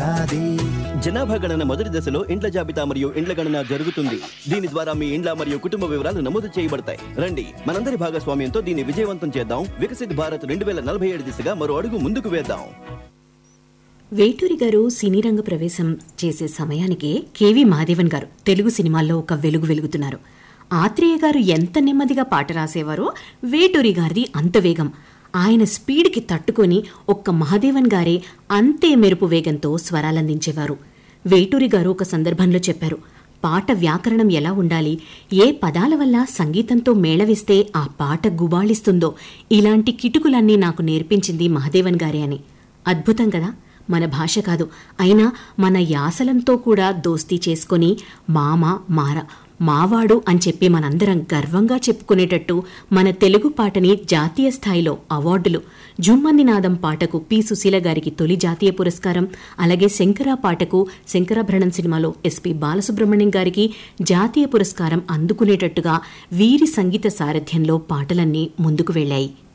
ఏడాది. జనాభా గణన మొదటి దశలో ఇండ్ల జాబితా మరియు ఇండ్ల గణన జరుగుతుంది. దీని ద్వారా మీ ఇండ్ల మరియు కుటుంబ వివరాలు నమోదు చేయబడతాయి. రండి, మనందరి భాగస్వామ్యంతో దీన్ని విజయవంతం చేద్దాం. వికసిత్ భారత్ 2047 దిశగా మరో అడుగు ముందుకు వేద్దాం. వేటూరి గారు సినీ రంగ ప్రవేశం చేసే సమయానికే కేవి మహాదేవన్ గారు తెలుగు సినిమాల్లో ఒక వెలుగు వెలుగుతున్నారు. ఆత్రేయ గారు ఎంత నెమ్మదిగా పాట రాసేవారో వేటూరి గారిది అంత వేగం. ఆయన స్పీడ్కి తట్టుకొని ఒక్క మహాదేవన్ గారే అంతే మెరుపు వేగంతో స్వరాలందించేవారు. వేటూరి గారు ఒక సందర్భంలో చెప్పారు, పాట వ్యాకరణం ఎలా ఉండాలి, ఏ పదాల వల్ల సంగీతంతో మేళవిస్తే ఆ పాట గుబాళిస్తుందో ఇలాంటి కిటుకులన్నీ నాకు నేర్పించింది మహాదేవన్ గారే అని. అద్భుతం కదా. మన భాష కాదు, అయినా మన యాసలంతో కూడా దోస్తీ చేసుకొని మామ మార మావాడు అని చెప్పి మనందరం గర్వంగా చెప్పుకునేటట్టు మన తెలుగు పాటని జాతీయ స్థాయిలో అవార్డులు, జుమ్మంది నాదం పాటకు పి సుశీల గారికి తొలి జాతీయ పురస్కారం, అలాగే శంకర పాటకు శంకరాభరణం సినిమాలో ఎస్పి బాలసుబ్రహ్మణ్యం గారికి జాతీయ పురస్కారం అందుకునేటట్టుగా వీరి సంగీత సారథ్యంలో పాటలన్నీ ముందుకు వెళ్లాయి.